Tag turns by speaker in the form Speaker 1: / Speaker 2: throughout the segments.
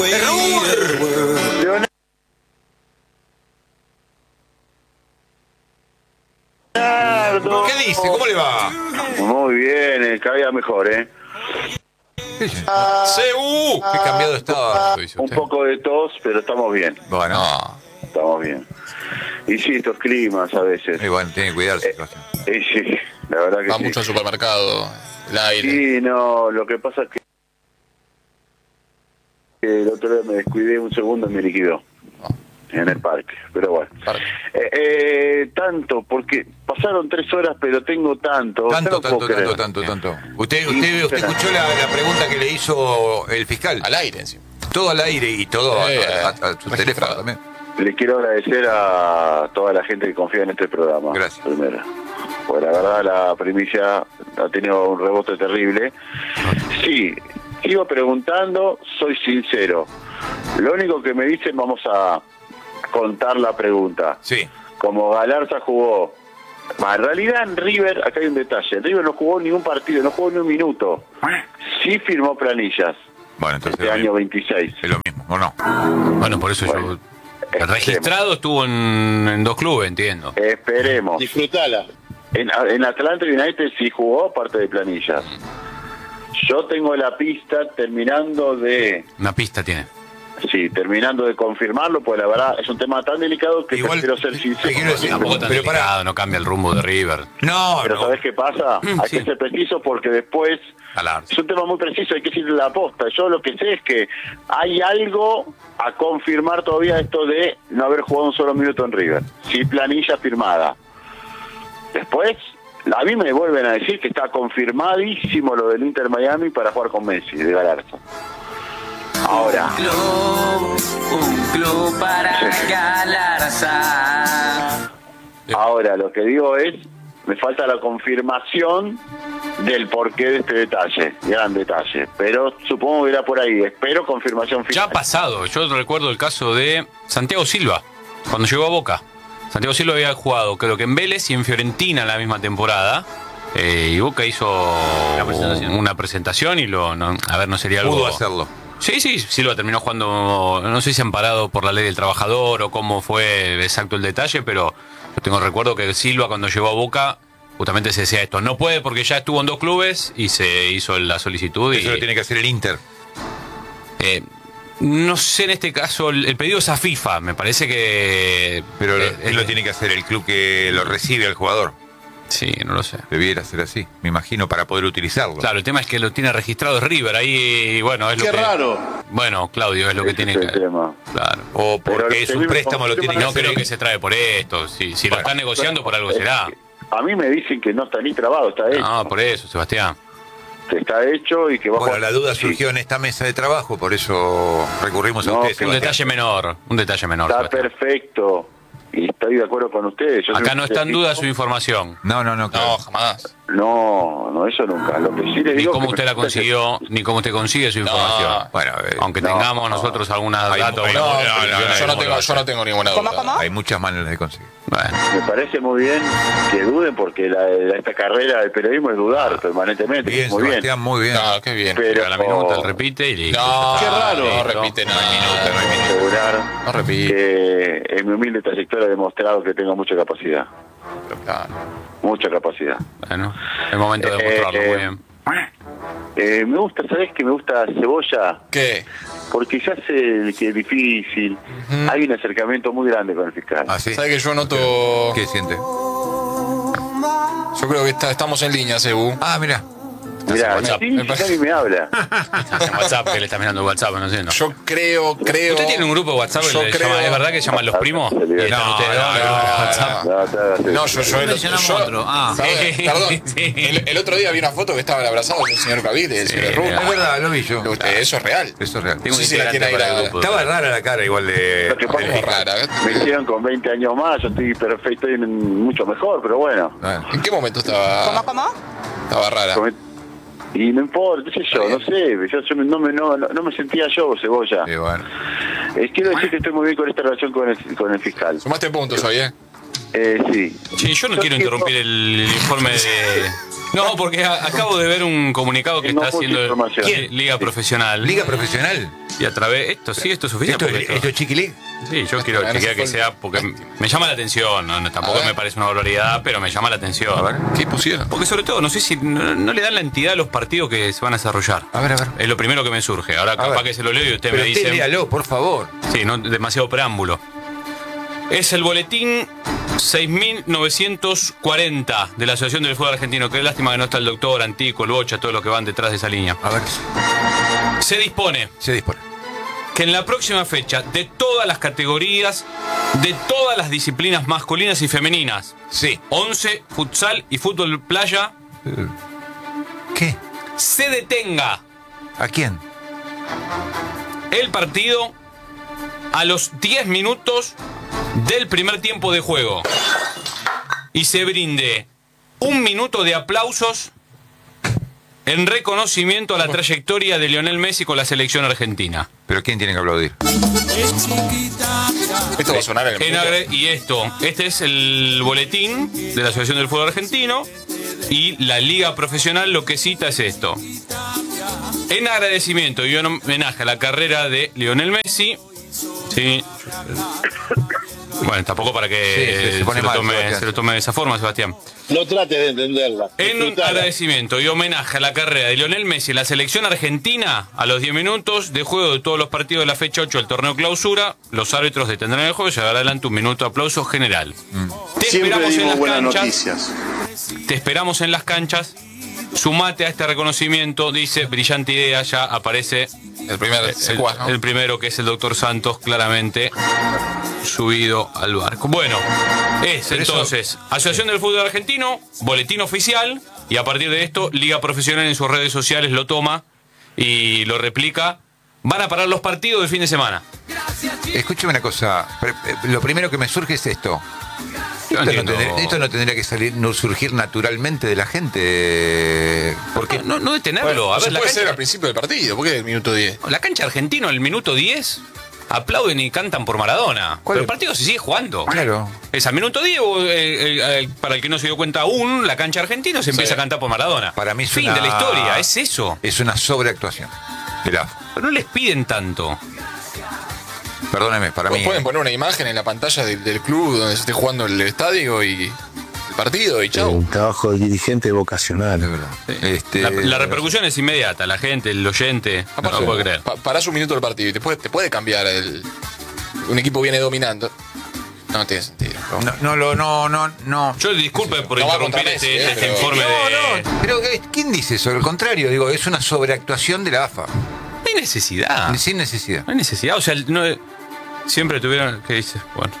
Speaker 1: Leonardo.
Speaker 2: ¿Qué dice? ¿Cómo le va?
Speaker 1: Muy bien, cada día mejor,
Speaker 2: ¡CU! ¡Qué cambiado estaba!
Speaker 1: Un poco de tos, pero estamos bien.
Speaker 2: Bueno.
Speaker 1: Estamos bien. Y sí, estos climas a veces.
Speaker 2: Y bueno, tiene que cuidarse.
Speaker 1: Sí, la verdad que
Speaker 3: Va
Speaker 1: sí.
Speaker 3: mucho al supermercado, el aire.
Speaker 1: Sí, no, lo que pasa es que el otro día me descuidé un segundo y me liquidó en el parque, pero bueno. Tanto, porque pasaron 3 horas, pero tengo tanto.
Speaker 2: Tanto. ¿Usted escuchó la pregunta que le hizo el fiscal?
Speaker 3: Al aire encima.
Speaker 2: Todo al aire y todo a su teléfono también.
Speaker 1: Le quiero agradecer a toda la gente que confía en este programa.
Speaker 2: Gracias.
Speaker 1: Primero. Pues la verdad la primicia ha tenido un rebote terrible. Sí, sigo preguntando, soy sincero. Lo único que me dicen, vamos a contar la pregunta.
Speaker 2: Sí.
Speaker 1: Como Galarza jugó. En realidad en River, acá hay un detalle. River no jugó ningún partido, no jugó ni un minuto. Sí firmó planillas.
Speaker 2: Bueno, entonces
Speaker 1: este año 26.
Speaker 2: es lo mismo, ¿o no?
Speaker 4: Bueno, por eso
Speaker 1: Bueno,
Speaker 4: el registrado estuvo en 2 clubes, entiendo.
Speaker 1: Esperemos.
Speaker 5: Disfrutala.
Speaker 1: En Atlanta United sí jugó parte de planillas. Yo tengo la pista terminando de confirmarlo, pues la verdad es un tema tan delicado que
Speaker 2: Igual,
Speaker 1: quiero ser
Speaker 2: te
Speaker 1: sincero.
Speaker 2: quiero decir,
Speaker 4: Tampoco tan
Speaker 2: pero
Speaker 4: delicado, no cambia el rumbo de River.
Speaker 2: No,
Speaker 1: Pero
Speaker 2: no.
Speaker 1: ¿sabés qué pasa? Hay
Speaker 4: Sí.
Speaker 1: que ser preciso porque después es un tema muy preciso, hay que decirle la posta. Yo lo que sé es que hay algo a confirmar todavía, esto de no haber jugado un solo minuto en River. Sí, planilla firmada. Después, a mí me vuelven a decir que está confirmadísimo lo del Inter Miami para jugar con Messi, de Galarza. Ahora.
Speaker 6: Un club para Galarza.
Speaker 1: Ahora, lo que digo es, me falta la confirmación del porqué de este detalle, gran detalle. Pero supongo que irá por ahí, espero confirmación final.
Speaker 4: Ya ha pasado, yo recuerdo el caso de Santiago Silva, cuando llegó a Boca. Santiago Silva había jugado, creo que en Vélez y en Fiorentina la misma temporada. Y Boca hizo una presentación y no sería algo...
Speaker 2: Pudo hacerlo.
Speaker 4: Sí, Silva terminó jugando, no sé si amparado por la ley del trabajador o cómo fue exacto el detalle, pero yo tengo recuerdo que Silva cuando llegó a Boca justamente se decía esto, no puede porque ya estuvo en 2 clubes y se hizo la solicitud.
Speaker 2: Eso lo tiene que hacer el Inter.
Speaker 4: No sé en este caso, el pedido es a FIFA, me parece que...
Speaker 2: Pero él lo tiene que hacer el club que lo recibe al jugador.
Speaker 4: Sí, no lo sé.
Speaker 2: Debiera ser así, me imagino, para poder utilizarlo.
Speaker 4: Claro, el tema es que lo tiene registrado River, ahí, bueno, es lo que...
Speaker 5: Qué raro.
Speaker 4: Bueno, Claudio, es lo que tiene que...
Speaker 1: Tema.
Speaker 4: Claro.
Speaker 2: O porque
Speaker 1: Pero
Speaker 2: es un préstamo, lo tiene que
Speaker 4: No
Speaker 2: hacer.
Speaker 4: creo que se trae por esto, si lo está negociando por algo será.
Speaker 1: A mí me dicen que no está ni trabado, está hecho.
Speaker 4: No, por eso, Sebastián.
Speaker 1: Que está hecho y que va a
Speaker 2: Bueno,
Speaker 1: jugar.
Speaker 2: la duda
Speaker 1: Sí.
Speaker 2: surgió en esta mesa de trabajo, por eso recurrimos a
Speaker 1: No,
Speaker 2: ustedes.
Speaker 1: que
Speaker 4: Un
Speaker 2: Sebastián.
Speaker 4: detalle menor.
Speaker 1: Está
Speaker 4: Sebastián.
Speaker 1: perfecto. Y estoy de acuerdo con ustedes. Yo
Speaker 4: Acá
Speaker 1: soy
Speaker 4: no
Speaker 1: un
Speaker 4: está en duda
Speaker 1: técnico.
Speaker 4: su información.
Speaker 2: No,
Speaker 3: No,
Speaker 2: claro.
Speaker 3: jamás.
Speaker 1: No, eso nunca. Lo que sí les
Speaker 4: Ni
Speaker 1: digo
Speaker 4: cómo
Speaker 1: que
Speaker 4: usted la consiguió, ni cómo usted consigue su información.
Speaker 2: Bueno,
Speaker 4: Aunque
Speaker 1: no,
Speaker 4: tengamos
Speaker 1: no.
Speaker 4: nosotros algunos datos.
Speaker 2: hay-
Speaker 3: No,
Speaker 2: no,
Speaker 3: yo no tengo ninguna duda.
Speaker 2: hay muchas maneras de conseguir.
Speaker 4: Bueno,
Speaker 1: me parece muy bien que duden porque esta carrera del periodismo es dudar permanentemente.
Speaker 2: Bien,
Speaker 1: muy bien.
Speaker 2: Sebastián, muy bien.
Speaker 3: No, qué bien.
Speaker 1: Pero
Speaker 4: llega la minuta, él repite y listo.
Speaker 3: No,
Speaker 5: Qué raro.
Speaker 3: No repite nada.
Speaker 2: no hay minuto.
Speaker 1: Asegurar
Speaker 3: No repite.
Speaker 1: que en mi humilde trayectoria he demostrado que tengo mucha capacidad.
Speaker 3: Claro.
Speaker 1: Mucha capacidad.
Speaker 4: Bueno, es momento de mostrarlo, muy bien.
Speaker 1: Me gusta, ¿sabés que me gusta Cebolla?
Speaker 3: ¿Qué?
Speaker 1: Porque ya sé que es difícil. Hay un acercamiento muy grande con el fiscal.
Speaker 2: ¿Ah, sí?
Speaker 3: ¿Sabes que yo noto?
Speaker 2: ¿Qué siente?
Speaker 3: Yo creo que estamos en línea, Cebu.
Speaker 2: Ah, mira.
Speaker 1: Mirá,
Speaker 4: WhatsApp,
Speaker 1: sí,
Speaker 3: me parece.
Speaker 1: nadie me habla.
Speaker 4: Está en WhatsApp, que le está mirando WhatsApp, no sé. No.
Speaker 3: Yo creo.
Speaker 4: ¿Usted tiene un grupo de WhatsApp?
Speaker 3: Yo creo-
Speaker 4: ¿Es verdad que se llaman los primos? ¿Y están ustedes dos en el grupo de WhatsApp?
Speaker 1: No,
Speaker 3: yo
Speaker 6: Mencionamos otro.
Speaker 3: Perdón.
Speaker 4: Sí.
Speaker 3: El otro día vi una foto que estaban abrazados el señor Cavite y el señor Rubio.
Speaker 2: Es verdad, lo vi yo.
Speaker 3: Eso es real.
Speaker 2: Eso es real.
Speaker 4: Tengo
Speaker 3: Sí,
Speaker 4: un
Speaker 3: sí, la
Speaker 4: integrante
Speaker 3: tiene ahí
Speaker 4: para el
Speaker 3: la-
Speaker 4: grupo.
Speaker 2: Estaba rara la cara igual de...
Speaker 1: Lo que pasa
Speaker 3: Es rara.
Speaker 1: Me hicieron con 20 años más, yo estoy perfecto y mucho mejor, pero bueno.
Speaker 2: Bueno.
Speaker 3: ¿En qué momento estaba?
Speaker 6: ¿Cómo?
Speaker 3: Estaba rara.
Speaker 1: Y no importa, qué sé yo, no sé, yo no me sentía yo, Cebolla.
Speaker 2: Bueno.
Speaker 1: Quiero decir que estoy muy bien con esta relación con el fiscal.
Speaker 3: Sumaste puntos hoy, ¿eh?
Speaker 1: Sí.
Speaker 4: Sí, yo no quiero interrumpir el informe de... No, porque acabo de ver un comunicado que
Speaker 1: Tengo
Speaker 4: está
Speaker 1: mucha
Speaker 4: haciendo
Speaker 1: información.
Speaker 4: Liga Profesional.
Speaker 2: ¿Liga Profesional?
Speaker 4: Y a través... Esto es oficial.
Speaker 2: ¿Esto es Chiqui League?
Speaker 4: Sí, yo quiero chequear que sea porque me llama la atención. Tampoco me parece una barbaridad, pero me llama la atención.
Speaker 2: A ver,
Speaker 3: ¿Qué pusieron?
Speaker 4: Porque sobre todo, no sé si no le dan la entidad a los partidos que se van a desarrollar.
Speaker 2: A ver.
Speaker 4: Es lo primero que me surge. Ahora capaz que se lo leo y usted
Speaker 2: Pero
Speaker 4: me dice...
Speaker 2: léalo, por favor.
Speaker 4: Sí, no demasiado preámbulo. Es el boletín 6.940 de la Asociación del Fútbol Argentino. Qué lástima que no está el doctor, Antico, el Bocha, todos los que van detrás de esa línea.
Speaker 2: A ver.
Speaker 4: Se dispone que en la próxima fecha, de todas las categorías, de todas las disciplinas masculinas y femeninas,
Speaker 2: Sí.
Speaker 4: 11, futsal y fútbol playa,
Speaker 2: ¿Qué?
Speaker 4: se detenga
Speaker 2: ¿A quién?
Speaker 4: el partido a los 10 minutos del primer tiempo de juego y se brinde 1 minuto de aplausos en reconocimiento a la trayectoria de Lionel Messi con la selección argentina.
Speaker 2: ¿Pero quién tiene que aplaudir?
Speaker 3: Esto va a sonar en el
Speaker 4: Y este es el boletín de la Asociación del Fútbol Argentino y la Liga Profesional lo que cita es esto. En agradecimiento y en homenaje a la carrera de Lionel Messi, sí. Bueno, tampoco para que se lo tome de esa forma, Sebastián.
Speaker 5: No trate de entenderla.
Speaker 4: En agradecimiento y homenaje a la carrera de Lionel Messi en la selección argentina, a los 10 minutos de juego de todos los partidos de la fecha 8 del torneo clausura, los árbitros detendrán el juego y llevará adelante 1 minuto de aplauso general. Te
Speaker 5: Siempre
Speaker 4: esperamos en
Speaker 5: dimos
Speaker 4: las
Speaker 5: buenas
Speaker 4: canchas.
Speaker 5: noticias.
Speaker 4: Te esperamos en las canchas. Sumate a este reconocimiento, dice, brillante idea, ya aparece
Speaker 3: el primer secuaz, ¿no?
Speaker 4: el primero, que es el doctor Santos, claramente subido al barco. Bueno, entonces, Asociación del Fútbol Argentino, boletín oficial, y a partir de esto, Liga Profesional en sus redes sociales lo toma y lo replica. Van a parar los partidos del fin de semana.
Speaker 2: Escúcheme una cosa. Lo primero que me surge es esto. Esto no tendría que surgir naturalmente de la gente. Porque
Speaker 4: no detenerlo.
Speaker 3: Bueno,
Speaker 4: a ver,
Speaker 3: puede ser al principio del partido. ¿Por qué el minuto 10?
Speaker 4: La cancha argentina, el minuto 10, aplauden y cantan por Maradona. Pero el partido se sigue jugando.
Speaker 2: Claro.
Speaker 4: Es al minuto 10, para el que no se dio cuenta aún, la cancha argentina se empieza a cantar por Maradona.
Speaker 2: Para mí es
Speaker 4: fin de la historia, es eso.
Speaker 2: Es una sobreactuación.
Speaker 4: Pero no les piden tanto.
Speaker 2: Perdóneme, para mí.
Speaker 3: Pueden poner una imagen en la pantalla del club donde se esté jugando el estadio y el partido y chau.
Speaker 5: Un trabajo de dirigente vocacional.
Speaker 2: Es verdad.
Speaker 4: Sí. La repercusión es inmediata, la gente, el oyente,
Speaker 3: Aparte,
Speaker 4: no lo puede creer.
Speaker 3: Parás 1 minuto del partido y te puede cambiar un equipo viene dominando. No tiene sentido.
Speaker 2: No.
Speaker 4: Yo disculpe por
Speaker 3: No va
Speaker 4: interrumpir
Speaker 3: contra Messi,
Speaker 4: este
Speaker 3: pero-
Speaker 4: informe de...
Speaker 2: Pero ¿quién dice eso? Al contrario, digo, es una sobreactuación de la AFA.
Speaker 4: No hay necesidad.
Speaker 2: Sin necesidad.
Speaker 4: No hay necesidad, o sea, siempre tuvieron... ¿Qué dices? Bueno.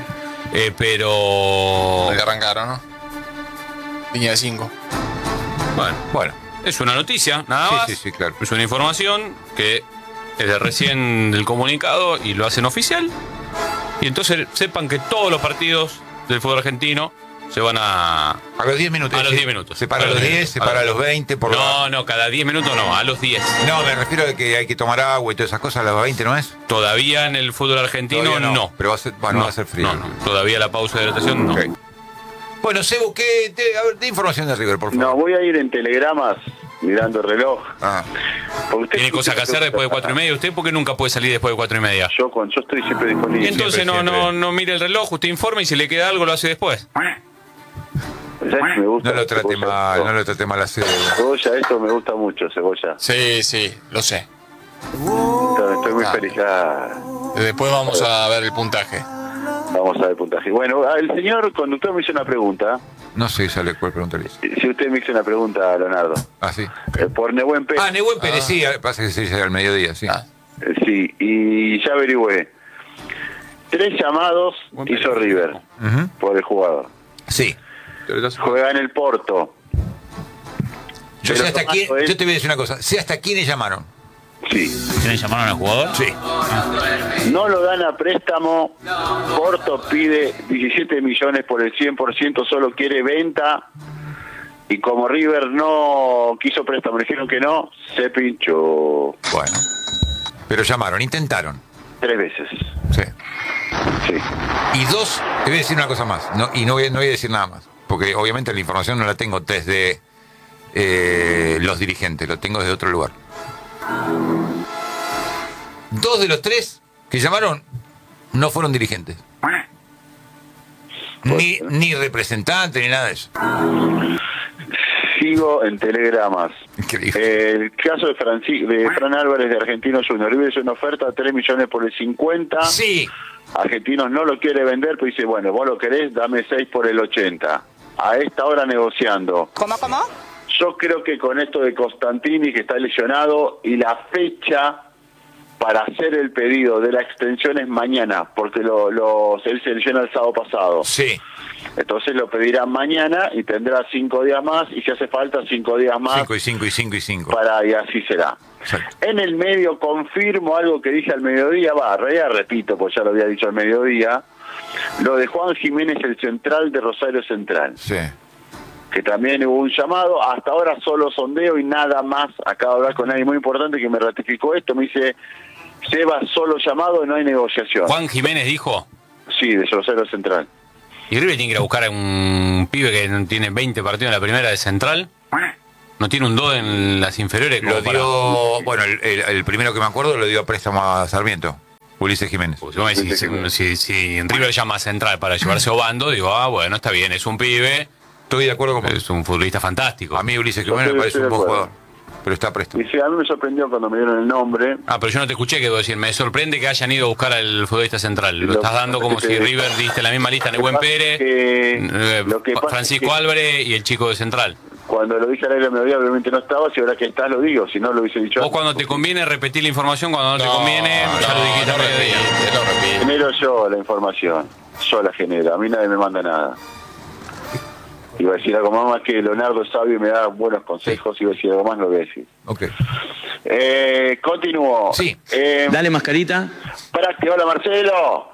Speaker 4: Pero...
Speaker 3: Le arrancaron, ¿no? Línea de 5.
Speaker 4: Bueno. Es una noticia, nada más.
Speaker 2: Sí, claro.
Speaker 4: Es una información que es de recién del comunicado y lo hacen oficial. Y entonces sepan que todos los partidos del fútbol argentino se van a
Speaker 2: los 10 minutos.
Speaker 4: A los 10 minutos.
Speaker 2: Se para a los 10, se para a los 20.
Speaker 4: No, cada 10 minutos no, a los 10.
Speaker 2: No, me refiero a que hay que tomar agua y todas esas cosas, a los 20, ¿no es?
Speaker 4: Todavía en el fútbol argentino no.
Speaker 2: Pero va a ser frío.
Speaker 4: No. Todavía la pausa de hidratación no.
Speaker 2: Okay. Bueno, Sebo, ¿qué información de River, por favor?
Speaker 1: No, voy a ir en telegramas mirando el reloj.
Speaker 4: ¿Tiene cosas que hacer después de 4:30? ¿Usted por qué nunca puede salir después de 4:30?
Speaker 1: Yo estoy siempre disponible.
Speaker 4: Entonces no mire el reloj, usted informa y si le queda algo lo hace después.
Speaker 1: Me gusta
Speaker 2: no lo trate mal a Cebolla.
Speaker 1: Cebolla, esto me gusta mucho, Cebolla.
Speaker 3: Sí, lo sé.
Speaker 1: Estoy muy feliz.
Speaker 3: Después vamos a ver el puntaje.
Speaker 1: Vamos a ver el puntaje. Bueno, el señor conductor me hizo una pregunta.
Speaker 2: No sé, sale cuál pregunta le hizo.
Speaker 1: Si usted me hizo una pregunta, Leonardo.
Speaker 2: Sí.
Speaker 1: Por Nehuen Pérez.
Speaker 2: Nehuen Pérez, sí, pasa que se dice al mediodía, sí.
Speaker 1: Sí, y ya averigüé. 3 llamados hizo River por el jugador.
Speaker 2: Sí.
Speaker 1: Juega en el Porto.
Speaker 2: Yo te voy a decir una cosa. Sé hasta quiénes llamaron.
Speaker 1: Sí.
Speaker 4: ¿Quiénes llamaron al jugador?
Speaker 2: Sí.
Speaker 1: No lo dan a préstamo. Porto pide 17 millones por el 100%, solo quiere venta. Y como River no quiso préstamo, le dijeron que no, se pinchó.
Speaker 2: Bueno. Pero llamaron, intentaron.
Speaker 1: 3 veces.
Speaker 2: Sí.
Speaker 1: Sí.
Speaker 2: Y dos, te voy a decir una cosa más, no voy a decir nada más, porque obviamente la información no la tengo desde los dirigentes, lo tengo desde otro lugar. 2 de los 3 que llamaron no fueron dirigentes. Ni representantes, ni nada de eso.
Speaker 1: Sigo en telegramas.
Speaker 2: Increíble.
Speaker 1: El caso de Fran Álvarez de Argentinos Juniors. River hizo una oferta, 3 millones por el 50.
Speaker 2: Sí.
Speaker 1: Argentinos no lo quiere vender, pero dice, bueno, vos lo querés, dame 6 por el 80. A esta hora negociando.
Speaker 7: ¿Cómo?
Speaker 1: Yo creo que con esto de Costantini, que está lesionado, y la fecha para hacer el pedido de la extensión es mañana, porque él se lesiona el sábado pasado.
Speaker 2: Sí.
Speaker 1: Entonces lo pedirán mañana y tendrá 5 días más, y si hace falta 5 días más.
Speaker 2: 5 y 5 y 5 y 5.
Speaker 1: Y así será.
Speaker 2: Exacto.
Speaker 1: En el medio confirmo algo que dije al mediodía, ya repito, pues ya lo había dicho al mediodía, lo de Juan Jiménez, el central de Rosario Central.
Speaker 2: Sí.
Speaker 1: Que también hubo un llamado, hasta ahora solo sondeo y nada más. Acabo de hablar con alguien muy importante que me ratificó esto, me dice, Seba, solo llamado y no hay negociación.
Speaker 4: Juan Jiménez dijo.
Speaker 1: Sí, de Rosario Central.
Speaker 4: ¿Y River tiene que ir a buscar a un pibe que no tiene 20 partidos en la primera de Central? ¿No tiene un 2 en las inferiores?
Speaker 2: Lo dio, bueno, el primero que me acuerdo lo dio a préstamo a Sarmiento, Ulises Jiménez.
Speaker 4: Pues, si River llama a Central para llevarse a Obando, digo, bueno, está bien, es un pibe.
Speaker 2: Estoy de acuerdo con
Speaker 4: Es un futbolista fantástico.
Speaker 2: A mí Ulises Jiménez me parece un buen jugador, pero está presto.
Speaker 1: Y sí, a mí me sorprendió cuando me dieron el nombre.
Speaker 4: Pero yo no te escuché que decir, me sorprende que hayan ido a buscar al futbolista central. Lo estás dando como si River diste la misma lista, Nehuen Pérez, Francisco Álvarez y el chico de Central.
Speaker 1: Cuando lo dije al aire al mediodía, obviamente no estaba, si ahora que estás lo digo, si no lo hubiese dicho.
Speaker 4: Vos cuando te conviene repetís la información, cuando no te conviene, ya lo dijiste al mediodía.
Speaker 1: Genero yo la información, yo la genero, a mí nadie me manda nada. Iba a decir algo más que Leonardo es sabio y me da buenos consejos, iba a decir algo más, lo voy a decir.
Speaker 2: Ok.
Speaker 1: Continúo.
Speaker 2: Sí.
Speaker 6: Dale, mascarita.
Speaker 1: Práctica, hola Marcelo.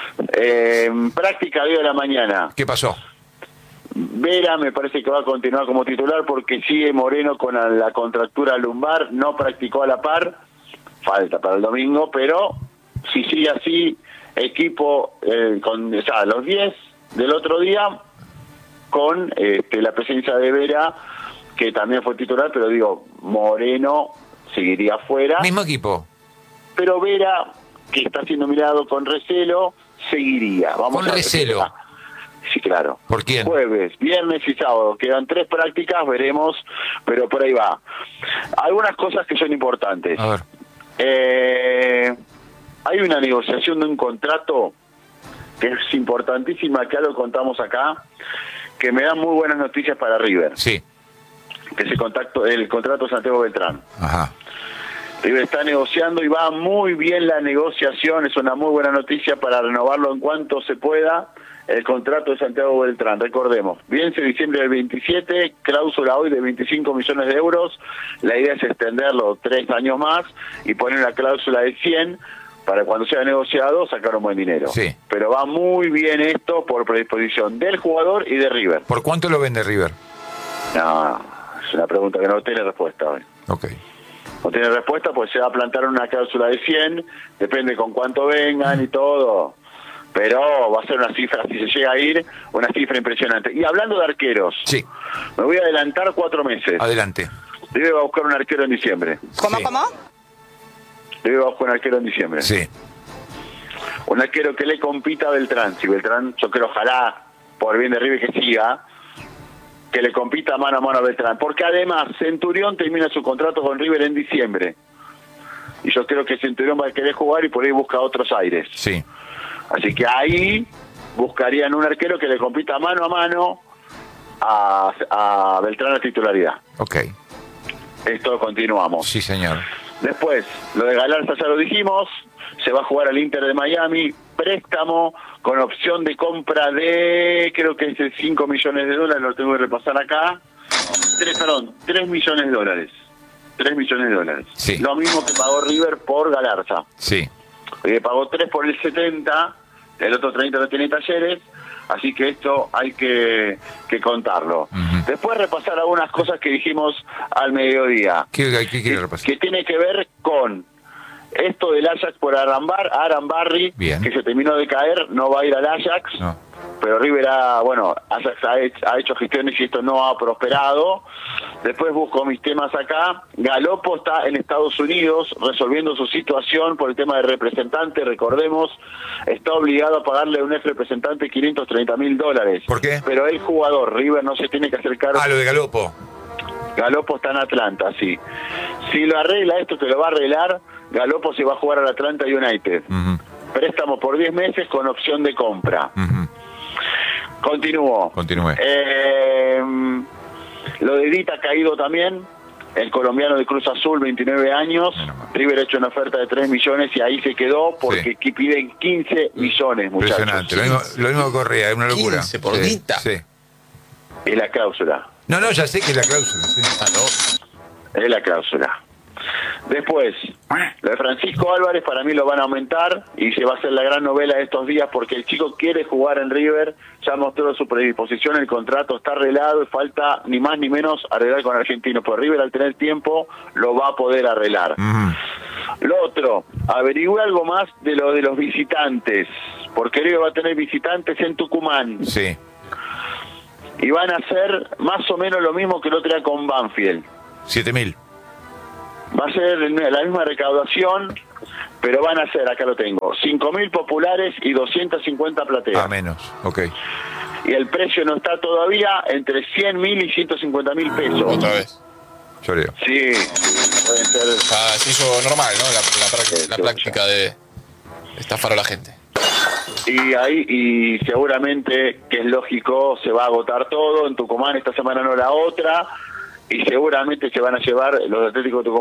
Speaker 1: Práctica de la mañana.
Speaker 2: ¿Qué pasó?
Speaker 1: Vera me parece que va a continuar como titular porque sigue Moreno con la contractura lumbar, no practicó a la par, falta para el domingo, pero si sigue así, equipo con los 10 del otro día, con la presencia de Vera, que también fue titular, pero digo, Moreno seguiría afuera.
Speaker 2: Mismo equipo.
Speaker 1: Pero Vera, que está siendo mirado con recelo, seguiría. Vamos
Speaker 2: ¿Con recelo?
Speaker 1: Sí, claro.
Speaker 2: ¿Por quién?
Speaker 1: Jueves, viernes y sábado. Quedan 3 prácticas, veremos, pero por ahí va. Algunas cosas que son importantes.
Speaker 2: A ver.
Speaker 1: Hay una negociación de un contrato que es importantísima, que ya lo contamos acá, que me da muy buenas noticias para River.
Speaker 2: Sí.
Speaker 1: Que es el contrato de Santiago Beltrán.
Speaker 2: Ajá.
Speaker 1: River está negociando y va muy bien la negociación, es una muy buena noticia para renovarlo en cuanto se pueda. El contrato de Santiago Beltrán, recordemos, vence diciembre del 27, cláusula hoy de 25 millones de euros, la idea es extenderlo 3 años más y poner una cláusula de 100 para cuando sea negociado sacar un buen dinero.
Speaker 2: Sí.
Speaker 1: Pero va muy bien esto por predisposición del jugador y de River.
Speaker 2: ¿Por cuánto lo vende River?
Speaker 1: No, es una pregunta que no tiene respuesta hoy.
Speaker 2: Ok.
Speaker 1: No tiene respuesta, pues se va a plantar una cláusula de 100, depende con cuánto vengan y todo, pero va a ser una cifra, si se llega a ir, una cifra impresionante. Y hablando de arqueros,
Speaker 2: Sí.
Speaker 1: me voy a adelantar 4 meses.
Speaker 2: Adelante.
Speaker 1: River va a buscar un arquero en diciembre.
Speaker 7: ¿Cómo?
Speaker 2: Sí.
Speaker 1: River va a buscar un arquero en diciembre.
Speaker 2: Sí.
Speaker 1: Un arquero que le compita a Beltrán. Si Beltrán, yo creo, ojalá, por bien de River que siga, que le compita mano a mano a Beltrán. Porque además, Centurión termina su contrato con River en diciembre. Y yo creo que Centurión va a querer jugar y por ahí busca otros aires.
Speaker 2: Sí.
Speaker 1: Así que ahí buscarían un arquero que le compita mano a mano a Beltrán la titularidad.
Speaker 2: Ok.
Speaker 1: Esto continuamos.
Speaker 2: Sí, señor.
Speaker 1: Después, lo de Galarza ya lo dijimos, se va a jugar al Inter de Miami, préstamo con opción de compra de, creo que es de 5 millones de dólares, lo tengo que repasar acá. 3 millones de dólares. 3 millones de dólares.
Speaker 2: Sí.
Speaker 1: Lo mismo que pagó River por Galarza.
Speaker 2: Sí.
Speaker 1: Pagó 3 por el 70, el otro 30 no tiene Talleres, así que esto hay que contarlo.
Speaker 2: Uh-huh.
Speaker 1: Después repasar algunas cosas que dijimos al mediodía.
Speaker 2: ¿Qué quiere repasar?
Speaker 1: Que tiene que ver con Esto del Ajax por Arambarri,
Speaker 2: Bien.
Speaker 1: que se terminó de caer, no va a ir al Ajax.
Speaker 2: No.
Speaker 1: Pero River Ajax ha hecho gestiones y esto no ha prosperado. Después busco mis temas acá. Galopo está en Estados Unidos resolviendo su situación por el tema de representante. Recordemos, está obligado a pagarle a un ex representante $530.000.
Speaker 2: ¿Por qué?
Speaker 1: Pero el jugador, River, no se tiene que hacer cargo.
Speaker 2: Lo de Galopo.
Speaker 1: Galopo está en Atlanta, sí. Si lo arregla esto, te lo va a arreglar. Galopo se va a jugar al Atlanta United. Préstamo por 10 meses con opción de compra. Continúo.
Speaker 2: Continúe.
Speaker 1: Lo de Dita ha caído también. El colombiano de Cruz Azul, 29 años. River ha hecho una oferta de 3 millones y ahí se quedó porque piden 15 millones, muchachos.
Speaker 2: Impresionante. Lo mismo que Correa, es una locura.
Speaker 3: 15 por Dita.
Speaker 2: Sí.
Speaker 1: Es la cláusula.
Speaker 2: No, ya sé que es la cláusula. Sí.
Speaker 1: Es la cláusula. Después, lo de Francisco Álvarez para mí lo van a aumentar y se va a hacer la gran novela de estos días porque el chico quiere jugar en River, ya mostró su predisposición, el contrato está arreglado y falta ni más ni menos arreglar con Argentino. Pues River al tener tiempo lo va a poder arreglar. Lo otro, averigüe algo más de lo de los visitantes, porque River va a tener visitantes en Tucumán.
Speaker 2: Sí.
Speaker 1: Y van a hacer más o menos lo mismo que el otro día con Banfield.
Speaker 2: 7.000.
Speaker 1: Va a ser la misma recaudación, pero van a ser, acá lo tengo, 5.000 populares y 250 plateas.
Speaker 2: Menos, ok.
Speaker 1: Y el precio no está todavía entre 100.000 y 150.000 pesos.
Speaker 3: Otra vez.
Speaker 2: Yo leo.
Speaker 1: Sí, pueden ser...
Speaker 3: Se hizo normal, ¿no? La práctica de estafar a la gente.
Speaker 1: Y seguramente, que es lógico, se va a agotar todo. En Tucumán esta semana no la otra. Y seguramente se van a llevar los Atléticos de Tucumán